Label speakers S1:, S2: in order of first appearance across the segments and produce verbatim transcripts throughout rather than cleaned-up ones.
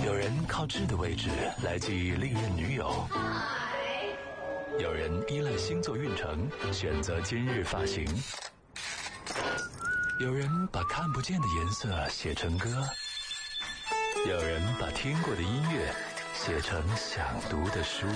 S1: 有人靠痣的位置来记历任女友，有人依赖星座运程选择今日发型，有人把看不见的颜色写成歌，有人把听过的音乐写成想读的书。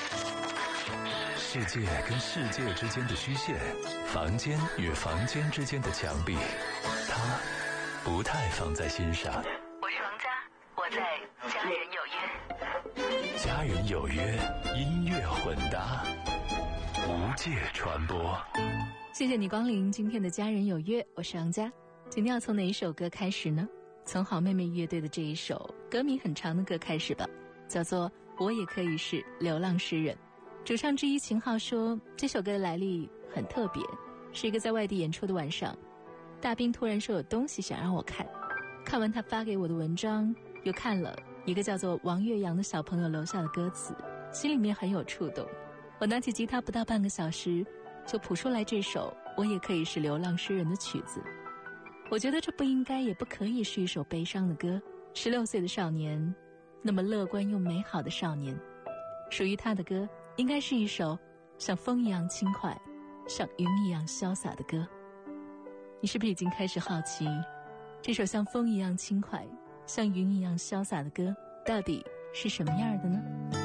S1: 世界跟世界之间的虚线，房间与房间之间的墙壁，他不太放在心上。
S2: 我是王佳，我在家人有约。
S1: 家人有约，音乐混搭，无界传播。
S3: 谢谢你光临今天的家人有约，我是王佳。今天要从哪一首歌开始呢？从好妹妹乐队的这一首歌名很长的歌开始吧，叫做《我也可以是流浪诗人》。主唱之一秦昊说，这首歌的来历很特别，是一个在外地演出的晚上，大兵突然说有东西想让我看，看完他发给我的文章，又看了一个叫做王岳阳的小朋友留下的歌词，心里面很有触动。我拿起吉他不到半个小时就谱出来这首我也可以是流浪诗人的曲子。我觉得这不应该也不可以是一首悲伤的歌，十六岁的少年，那么乐观又美好的少年，属于他的歌应该是一首像风一样轻快，像云一样潇洒的歌。你是不是已经开始好奇，这首像风一样轻快，像云一样潇洒的歌到底是什么样的呢？